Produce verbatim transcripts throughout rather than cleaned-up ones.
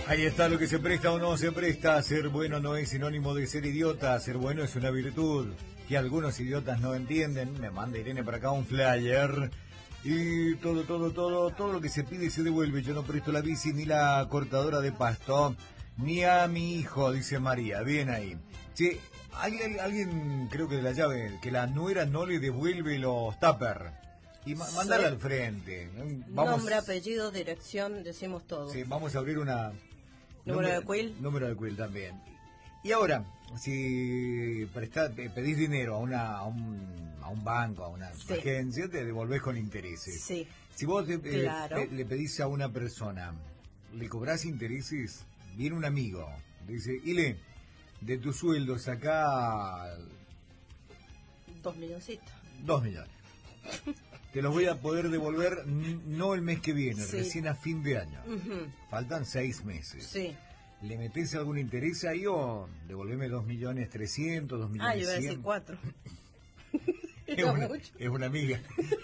Ahí está lo que se presta o no se presta. Ser bueno no es sinónimo de ser idiota. Ser bueno es una virtud que algunos idiotas no entienden. Me manda Irene para acá un flyer. Y todo, todo, todo, todo lo que se pide se devuelve. Yo no presto la bici ni la cortadora de pasto, ni a mi hijo, dice María. Bien ahí. Che, alguien, alguien creo que de la llave, que la nuera no le devuelve los tupper. Y ma- mandala al frente. Vamos, nombre, apellido, dirección, decimos todo. sí, vamos a abrir una... Número de quill. Número de quill también. Y ahora, si prestás, pedís dinero a una a un, a un banco, a una Sí. agencia, te devolvés con intereses. Sí. Si vos te- eh, Claro. pe- le pedís a una persona, le cobrás intereses, viene un amigo, dice, Ile, de tu sueldo sacá Dos milloncitos. dos millones. Te los voy a poder devolver n- no el mes que viene, Sí. recién a fin de año. Ujú. Faltan seis meses. Sí. ¿Le metés algún interés ahí o devolveme dos millones trescientos, dos millones Ah, yo iba a decir cien? cuatro. Es Era una, mucho. es una amiga.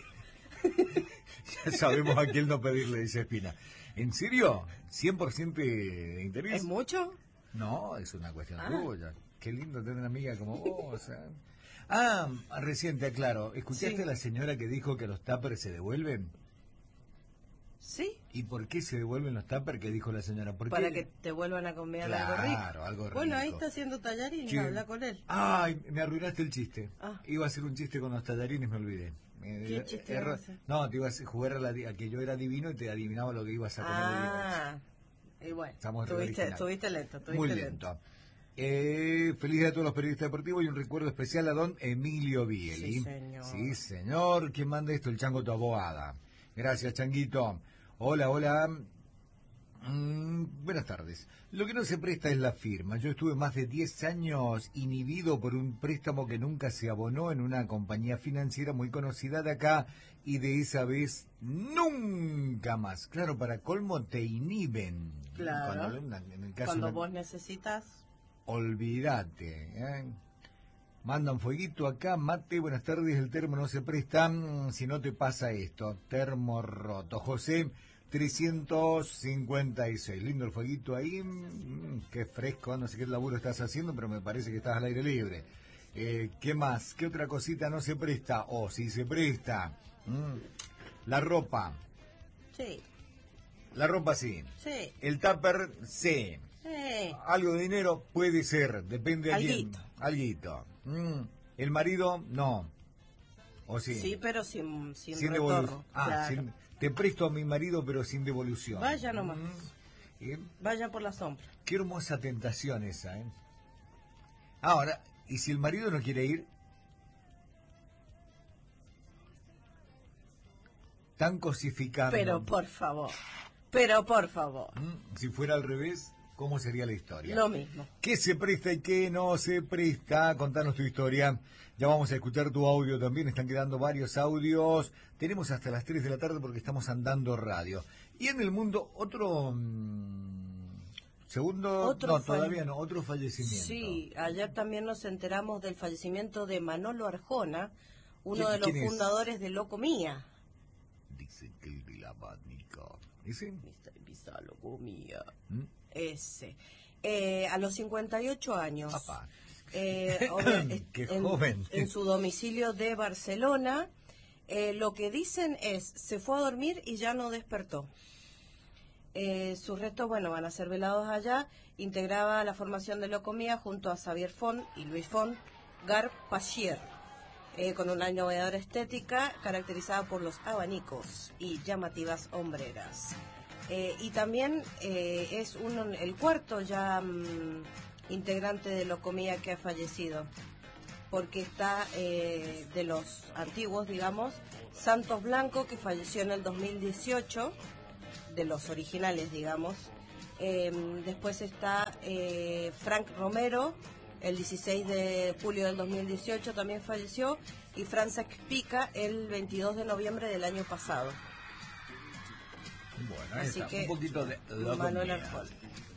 Ya sabemos a quién no pedirle, dice Espina. ¿En serio? ¿cien por ciento de interés? ¿Es mucho? No, es una cuestión Ah. tuya. Qué lindo tener una amiga como vos. ¿eh? Ah, recién te aclaro. ¿Escuchaste Sí. a la señora que dijo que los tuppers se devuelven? Sí. ¿Y por qué se devuelven los tuppers? ¿Qué dijo la señora? ¿Por Para qué? que te vuelvan a comer Claro, algo rico. algo rico. Bueno, ahí está haciendo tallarines, Sí. habla con él. Ay, me arruinaste el chiste. Ah. Iba a hacer un chiste con los tallarines, me olvidé. Eh, ¿Qué eh, chiste erro- ibas a hacer? No, te ibas a jugar a, la di- a que yo era divino y te adivinaba lo que ibas a comer. de Ah, y bueno, Estamos re tuviste, originales. tuviste lento, tuviste Muy lento. lento. Eh, feliz día a todos los periodistas deportivos y un recuerdo especial a don Emilio Bieli. Sí, señor. Sí, señor. ¿Quién manda esto? El Chango Taboada. Gracias, Changuito. Hola, hola. Mm, buenas tardes. Lo que no se presta es la firma. Yo estuve más de diez años inhibido por un préstamo que nunca se abonó en una compañía financiera muy conocida de acá y de esa vez nunca más. Claro, para colmo te inhiben. Claro. Cuando, en el caso Cuando de- vos necesitas... Olvídate. ¿eh? Mandan fueguito acá, mate, buenas tardes, el termo no se presta mm, si no te pasa esto. Termo roto. José, trescientos cincuenta y seis. Lindo el fueguito ahí, mm, qué fresco, no sé qué laburo estás haciendo, pero me parece que estás al aire libre. Eh, ¿Qué más? ¿Qué otra cosita no se presta? O oh, si se presta. Mm, la ropa. Sí, La ropa sí. sí. El tupper sí. Eh, Algo de dinero puede ser, depende de Alguito. quién. Alguito. Mm. El marido, no. ¿O sí? sí, pero sin, sin, sin retorno. devolución. Ah, Claro. sin- te presto a mi marido, pero sin devolución. Vaya nomás. Mm. Eh, Vaya por la sombra. Qué hermosa tentación esa, ¿eh? Ahora, ¿y si el marido no quiere ir? Tan cosificando. Pero por favor, pero por favor. Mm, Si fuera al revés, ¿cómo sería la historia? Lo mismo. ¿Qué se presta y qué no se presta? Contanos tu historia. Ya vamos a escuchar tu audio también. Están quedando varios audios. Tenemos hasta las tres de la tarde porque estamos andando radio. Y en el mundo, otro... mmm, segundo... Otro no, fall- todavía no. Otro fallecimiento. Sí, ayer también nos enteramos del fallecimiento de Manolo Arjona, uno ¿Quién- de los quién es? fundadores de Locomía. Dice que el Vilabánica. ¿Ese? mister Ibiza, Locomía. ¿Mm? Ese. Eh, a los cincuenta y ocho años. Papá. eh, obvia- Qué en, joven. en su domicilio de Barcelona. Eh, lo que dicen es, se fue a dormir y ya no despertó. Eh, sus restos, bueno, van a ser velados allá. Integraba la formación de Locomía junto a Xavier Font y Luis Font Garpachier, eh, con una innovadora estética caracterizada por los abanicos y llamativas hombreras. Eh, y también eh, es uno, el cuarto ya mm, integrante de Locomía que ha fallecido, porque está eh, de los antiguos, digamos, Santos Blanco, que falleció en el dos mil dieciocho, de los originales, digamos. Eh, después está eh, Frank Romero, el dieciséis de julio del dos mil dieciocho también falleció, y Francesc Pica el veintidós de noviembre del año pasado. Bueno, ahí Así está. que, Un poquito de Manuel Locomía. Arjona.